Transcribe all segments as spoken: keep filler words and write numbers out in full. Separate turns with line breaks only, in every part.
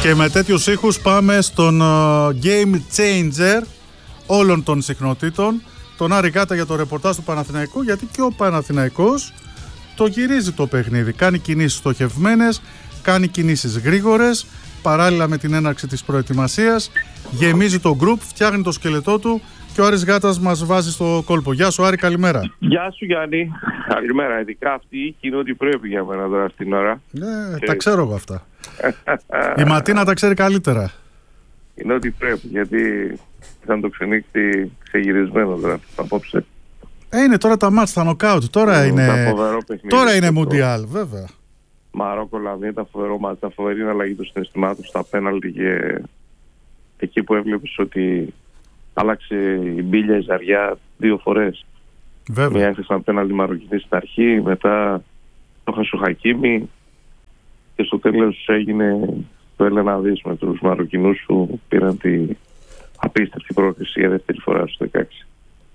Και με τέτοιους ήχους πάμε στον uh, game changer όλων των συχνοτήτων, τον Άρη Γκάτα, για το ρεπορτάζ του Παναθηναϊκού, γιατί και ο Παναθηναϊκός το γυρίζει το παιχνίδι. Κάνει κινήσεις στοχευμένες, κάνει κινήσεις γρήγορες, παράλληλα με την έναρξη της προετοιμασίας, γεμίζει το γκρουπ, φτιάχνει το σκελετό του και ο Άρης Γκάτας μας βάζει στο κόλπο. Γεια σου Άρη, καλημέρα.
Γεια σου Γιάννη, καλημέρα. Ειδικά αυτή η είναι ό,τι πρέπει για μένα τώρα στην ώρα.
Ναι, και... τα ξέρω εγώ αυτά. Η Ματίνα τα ξέρει καλύτερα.
Είναι ό,τι πρέπει, γιατί ήταν το ξενύχτη ξεγυρισμένο τώρα απόψε.
Ε, είναι τώρα τα μάτς, τα νοκάουτ, τώρα
mm,
είναι, τώρα είναι Μουντιάλ, βέβαια.
Μαρόκο, Λαβία, τα φοβερό μάτς, τα φοβερή αλλαγή των συναισθημάτων στα πέναλτι, και εκεί που έβλεπες ότι άλλαξε η μπίλια, η ζαριά δύο φορές.
Βέβαια.
Μια έφτασε ένα πέναλτι Μαροκινή στην αρχή, μετά το Χασουχακίμι και στο τέλος έγινε το έλα να δεις με τους Μαροκινούς που πήραν την απίστευτη πρόκριση για δεύτερη φορά στο δεκαέξι.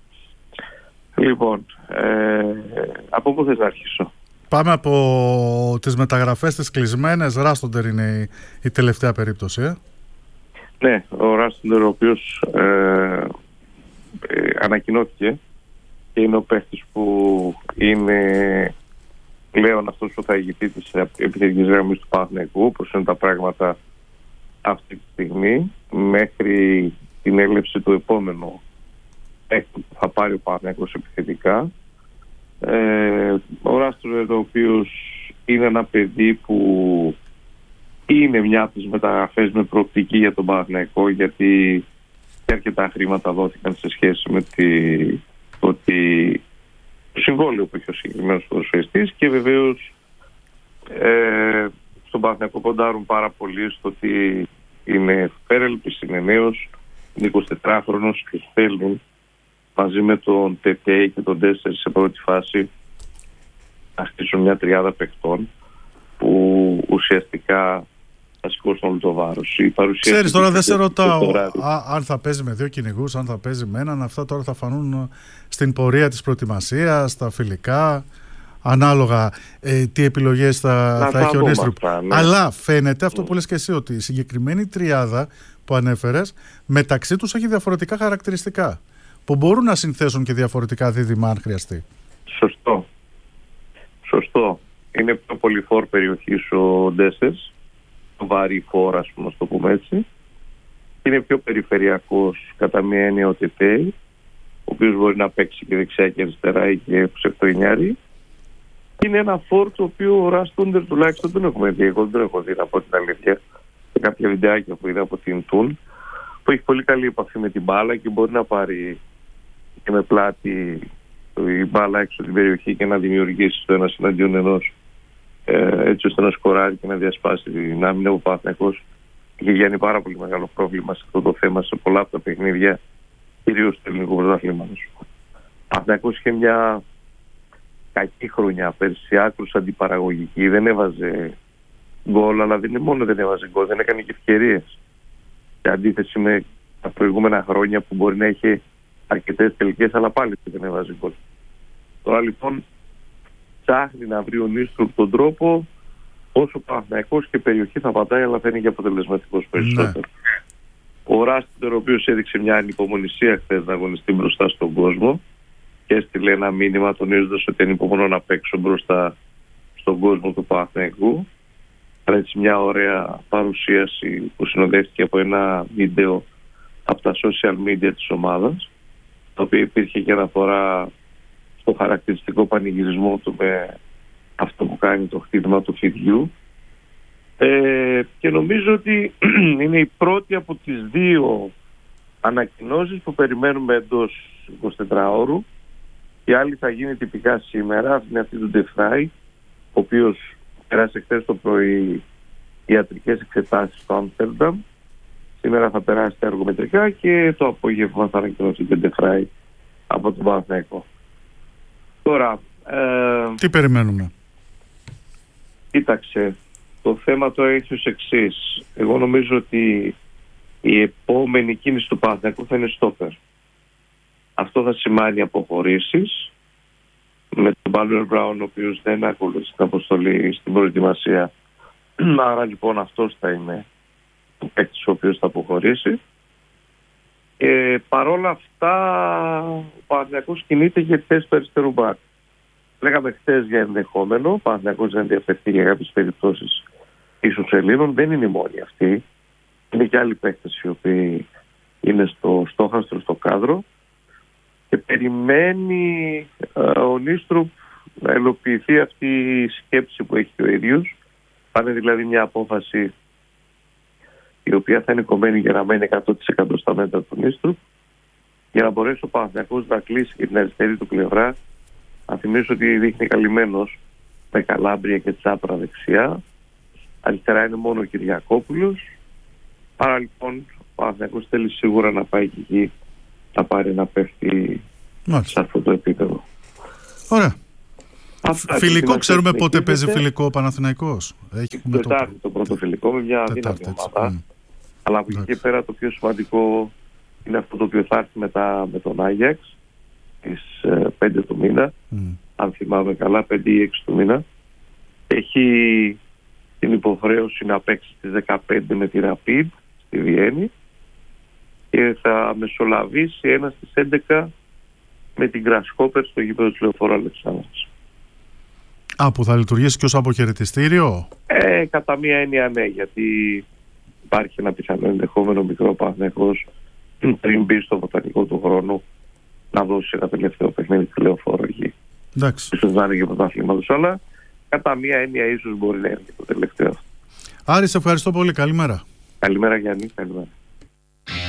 Λοιπόν, ε, από πού θες να αρχίσω?
Πάμε από τις μεταγραφές τις κλεισμένες. Ράστοντερ είναι η, η τελευταία περίπτωση. Ε?
Ναι, ο Ράστοντερ, ο οποίος ε, ε, ανακοινώθηκε και είναι ο παίχτης που είναι πλέον αυτός που θα ηγηθεί της επιθετικής γραμμής του Παναθηναϊκού, όπως είναι τα πράγματα αυτή τη στιγμή, μέχρι την έλευση του επόμενου παίκτη που θα πάρει ο Παναθηναϊκός επιθετικά. Ε, ο Ράστοντερ, ο οποίος είναι ένα παιδί που είναι μια από τις μεταγραφές με προοπτική για τον Παναθηναϊκό, γιατί και αρκετά χρήματα δόθηκαν σε σχέση με τη, το, ότι, το συμβόλαιο που έχει ο συγκεκριμένος ποδοσφαιριστής, και βεβαίως ε, στον Παναθηναϊκό ποντάρουν πάρα πολύ στο ότι είναι φέρελπης, είναι νέος, είναι εικοσιτετράχρονος και θέλουν μαζί με τον Τετέι και τον Τέσσερι σε πρώτη φάση να χτίσουν μια τριάδα παιχτών που ουσιαστικά θα σηκώσουν όλο το βάρος.
Ξέρεις, τώρα δεν σε ρωτάω α, αν θα παίζει με δύο κυνηγούς, αν θα παίζει με έναν. Αυτά τώρα θα φανούν στην πορεία της προετοιμασίας, στα φιλικά, ανάλογα ε, τι επιλογές θα, θα έχει ο Νίστρουπ. Ναι. Αλλά φαίνεται αυτό mm. που λες και εσύ, ότι η συγκεκριμένη τριάδα που ανέφερες μεταξύ τους έχει διαφορετικά χαρακτηριστικά, που μπορούν να συνθέσουν και διαφορετικά δίδυμα αν χρειαστεί.
Σωστό. Σωστό. Είναι πιο πολυφόρ περιοχής ο Ντέσσερς, το βαρύ φόρ, ας πούμε, να το πούμε έτσι. Είναι πιο περιφερειακός κατά μία έννοια ο Τετέι, ο οποίος μπορεί να παίξει και δεξιά και αριστερά ή και ψευτοενιάρι. Είναι ένα φόρ το οποίο ο Ράστοντερ τουλάχιστον δεν έχουμε δει. Εγώ δεν το έχω δει, να πω την αλήθεια. Σε κάποια βιντεάκια που είδα από την Τουν, που έχει πολύ καλή επαφή με την μπάλα και μπορεί να πάρει και με πλάτη η μπάλα έξω την περιοχή και να δημιουργήσει το ένα εναντίον ενός, ε, έτσι ώστε να σκοράρει και να διασπάσει την άμυνα. Ο Παναθηναϊκός είχε γίνει πάρα πολύ μεγάλο πρόβλημα σε αυτό το θέμα σε πολλά από τα παιχνίδια, κυρίως του ελληνικού πρωταθλήματος. Ο Παναθηναϊκός είχε μια κακή χρονιά πέρσι, άκρως αντιπαραγωγική. Δεν έβαζε γκολ, αλλά δεν, μόνο δεν έβαζε γκολ, δεν έκανε και ευκαιρίες. Σε αντίθεση με τα προηγούμενα χρόνια που μπορεί να είχε αρκετές τελικές, αλλά πάλι δεν έβαζε γκολ. Τώρα λοιπόν ψάχνει να βρει ο Νίστρουπ τον τρόπο όσο Παναθηναϊκός και περιοχή θα πατάει, αλλά θα είναι και αποτελεσματικός περισσότερο. Ναι. Ο Ράστοντερ, ο οποίος έδειξε μια ανυπομονησία χθες να αγωνιστεί μπροστά στον κόσμο και έστειλε ένα μήνυμα τονίζοντας ότι είναι υπομονώ να παίξω μπροστά στον κόσμο του Παναθηναϊκού. Έτσι μια ωραία παρουσίαση που συνοδεύτηκε από ένα βίντεο από τα social media της ομάδας, το οποίο υπήρχε και αναφορά στο χαρακτηριστικό πανηγυρισμό του με αυτό που κάνει το χτύπημα του φιδιού. Ε, και νομίζω ότι είναι η πρώτη από τις δύο ανακοινώσεις που περιμένουμε εντός εικοσιτετράωρου. Η άλλη θα γίνει τυπικά σήμερα, αυτή είναι αυτή του Ντεφράι, ο οποίος πέρασε χθες το πρωί ιατρικές εξετάσεις στο Άμστερνταμ. Σήμερα θα περάσει τα εργομετρικά και το απόγευμα θα ανακοινώσει και Ντεφράι από τον Παναθηναϊκό. Τώρα, ε,
τι περιμένουμε?
Κοίταξε, το θέμα το έχει ως εξής. Εγώ νομίζω ότι η επόμενη κίνηση του Παναθηναϊκού θα είναι στόπερ. Αυτό θα σημαίνει αποχωρήσεις με τον Μπάλουερ Μπράουν, ο οποίος δεν ακολούθησε την αποστολή στην προετοιμασία. Άρα λοιπόν αυτός θα είναι ο παίκτης ο οποίος θα αποχωρήσει. Ε, παρόλα αυτά ο Παναθηναϊκός κινείται για θέση του αριστερού μπακ. Λέγαμε χθες για ενδεχόμενο, ο Παναθηναϊκός δεν ενδιαφερθεί για κάποιες περιπτώσεις ίσως Ελλήνων, δεν είναι οι μόνοι αυτοί. Είναι και άλλοι παίκτες οι οποίοι είναι στο στόχαστρο, στο κάδρο και περιμένει ε, ο Νίστρουπ να υλοποιηθεί αυτή η σκέψη που έχει ο ίδιος. Πάνε δηλαδή μια απόφαση η οποία θα είναι κομμένη για να μένει εκατό τοις εκατό στα μέτρα του Νίστρουπ για να μπορέσει ο Παναθηναϊκός να κλείσει και την αριστερή του πλευρά. Να θυμίσω ότι δείχνει καλυμμένος με Καλάμπρια και Τσάπρα δεξιά. Αριστερά είναι μόνο ο Κυριακόπουλος. Άρα λοιπόν ο Παναθηναϊκός θέλει σίγουρα να πάει και εκεί να πάρει να πέφτει σε αυτό το επίπεδο.
Ωραία. Αυτά, φιλικό, ξέρουμε πότε παίζει φιλικό ο Παναθηναϊκός.
Έχει το Τετάρτη το πρώτο φιλικό με μια αδύναμη ομάδα. Mm. Αλλά από εκεί και πέρα το πιο σημαντικό είναι αυτό το οποίο θα έρθει μετά με τον Άγιαξ στις πέντε του μήνα. Mm. Αν θυμάμαι καλά, πέντε ή έξι του μήνα. Έχει την υποχρέωση να παίξει στις δεκαπέντε με τη Rapid στη Βιέννη και θα μεσολαβήσει ένα στις έντεκα με την Grasshopper στο γήπεδο του Λεωφόρου Αλεξάνδρας.
Α, που θα λειτουργήσει και ως αποχαιρετιστήριο.
Ε, κατά μία έννοια ναι, γιατί υπάρχει ένα πιθανό ενδεχόμενο μικρό Παναθηναϊκός πριν μπει στο βοτανικό του χρόνου να δώσει ένα τελευταίο παιχνίδι του Λεωφόρου εκεί.
Εντάξει.
Ίσως να είναι και πρωταθλήματος, αλλά κατά μία έννοια ίσως μπορεί να είναι και το τελευταίο.
Άρη, σε ευχαριστώ πολύ. Καλημέρα.
Καλημέρα Γιάννη, καλημέρα.